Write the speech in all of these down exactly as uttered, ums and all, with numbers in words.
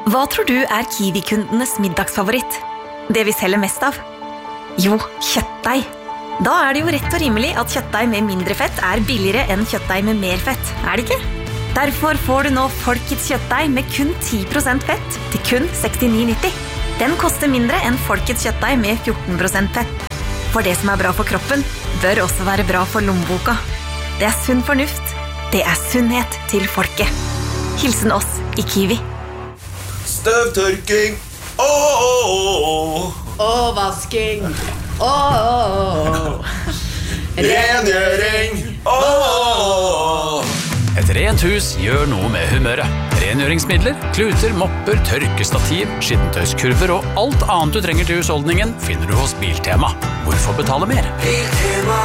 Hva tror du er Kiwi-kundenes middagsfavoritt? Det vi selger mest av? Jo, kjøttdeig. Da er det jo rett og rimelig at kjøttdeig med mindre fett er billigere enn kjøttdeig med mer fett, er det ikke? Derfor får du nå Folkets kjøttdeig med kun ti prosent fett til kun sekstini nitti. Den koster mindre enn Folkets kjøttdeig med fjorten prosent fett. For det som er bra for kroppen, bør også være bra for lommeboka. Det er sunn fornuft. Det er sunnhet til folket. Hilsen oss i Kiwi. Støvtørking. Åh, åh, åh. Og vasking. Åh, åh, åh. Rengjøring. Åh. Et rent hus gjør noe med humøret. Rengjøringsmidler, kluter, mopper, tørkestativ, skittentøyskurver og alt annet du trenger til husholdningen finner du hos Biltema. Hvorfor betale mer? Biltema.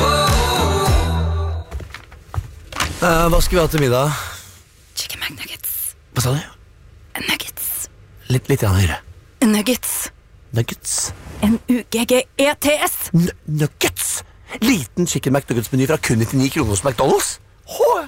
Uh, hva skal vi ha til middag? Chicken McNuggets. Hva sa du? Nuggets. Litt, litt igjen høyere. Nuggets. Nuggets. N U G G E T S. N nuggets? Liten chicken McNuggets-meny fra kun nittini kroner hos McDonald's? Hå!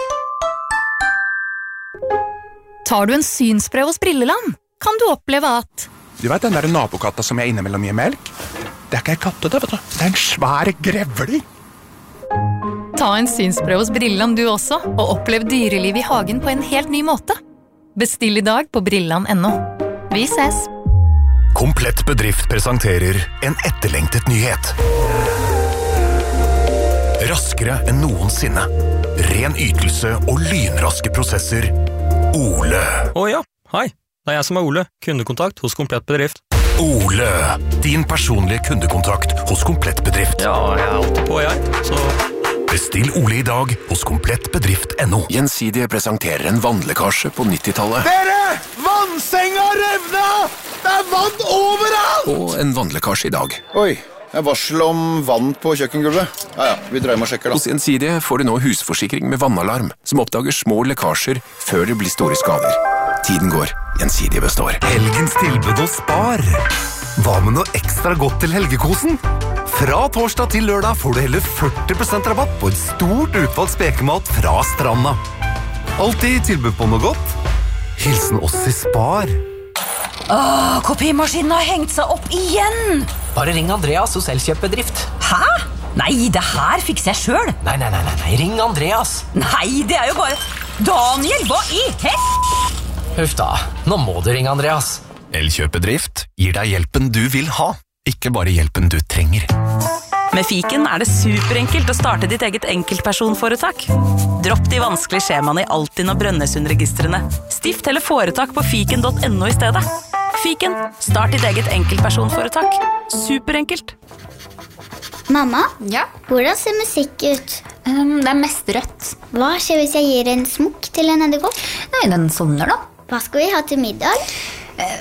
Tar du en synsprøve hos Brilleland, kan du oppleve at... Du vet den der nabokatta som jeg innimellom gir melk? Det er ikke en katte, det, vet du. Det er en svær grevling. Ta en synsprøve hos Brilleland du også, og opplev dyreliv i hagen på en helt ny måte. Bestill i dag på brilland punktum no. Vi ses! Komplett bedrift presenterer en etterlengtet nyhet. Raskere enn noensinne. Ren ytelse og lynraske prosesser. Ole. Å ja, hei. Det er jeg som er Ole. Kundekontakt hos Komplett Bedrift. Ole. Din personlige kundekontakt hos Komplett Bedrift. Ja, jeg er alltid på, jeg. Så... Bestill Ole i dag hos komplett bedrift punktum no. Gjensidige presenterer en vannlekkasje på nittitallet. Dere! Vannsenga revna! Det er vann overalt! Og en vannlekkasje i dag. Oi, jeg varsel om vann på kjøkkengulvet. Ja, ja, vi drar hjem og sjekker da. Hos Gjensidige får du nå husforsikring med vannalarm, som oppdager små lekkasjer før det blir store skader. Tiden går, Gjensidige består. Helgens tilbud hos Spar. Hva med noe ekstra godt til helgekosen? Fra torsdag til lørdag får du hele førti prosent rabatt på et stort utvalgt spekemat fra Stranda. Alltid tilbud på noe godt. Hilsen oss i Spar. Åh, kopimaskinen har hengt seg opp igjen! Bare ring Andreas hos Elkjøp-bedrift. Hæ? Nei, det her fikser jeg selv. Nei, nei, nei, nei, ring Andreas. Nei, det er jo bare... Daniel, hva i hel... Huff da, nå må du ringe Andreas. Elkjøp-bedrift gir deg hjelpen du vil ha, ikke bare hjelpen du trenger. Med Fiken er det superenkelt å starte ditt eget enkeltpersonforetak. Dropp de vanskelige skjemaene i Altinn og Brønnøysundregistrene. Stift eller foretak på fiken punktum no i stedet. Fiken, start ditt eget enkeltpersonforetak. Superenkelt. Mamma, ja? Hvordan ser musikk ut? Um, det er mest rødt. Hva skjer hvis jeg gir en smukk til en edderkopp? Nei, den sovner da. Hva skal vi ha til middag? Uh,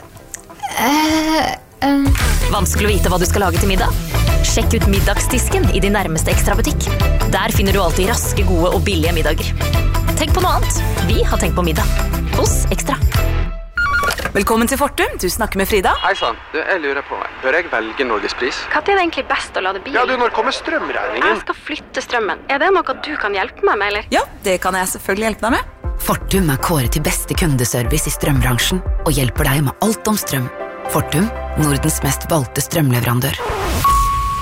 uh, um. Vanskelig å vite hva du skal lage til middag? Sjekk ut middagsdisken i din nærmeste ekstrabutikk. Der finner du alltid raske, gode og billige middager. Tenk på noe annet. Vi har tenkt på middag. Hos Ekstra. Velkommen til Fortum. Du snakker med Frida. Hei sann. Du, jeg lurer på meg. Bør jeg velge Norgespris? Hva er det egentlig best å lade bil? Ja, du, når kommer strømregningen? Jeg skal flytte strømmen. Er det noe du kan hjelpe meg med, eller? Ja, det kan jeg selvfølgelig hjelpe deg med. Fortum er kåret til beste kundeservice i strømbransjen og hjelper deg med alt om strøm. Fortum, Nordens mest valgte strømleverandør.